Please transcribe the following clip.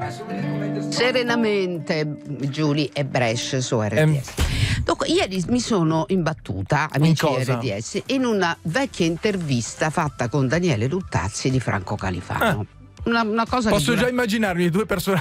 Serenamente, Giulia e Brescia su RDS. Dunque, ieri mi sono imbattuta, amici di RDS, in una vecchia intervista fatta con Daniele Luttazzi di Franco Califano. Una cosa posso già immaginarmi due persone